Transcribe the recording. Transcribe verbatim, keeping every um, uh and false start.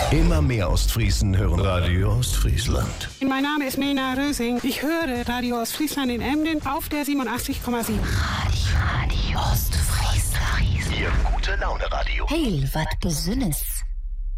Immer mehr Ostfriesen hören Radio Ostfriesland. Mein Name ist Mena Rösing. Ich höre Radio Ostfriesland in Emden auf der siebenundachtzig Komma sieben. Radio, Radio Ostfriesland. Ihr gute Laune Radio. Hey, wat Besonnes.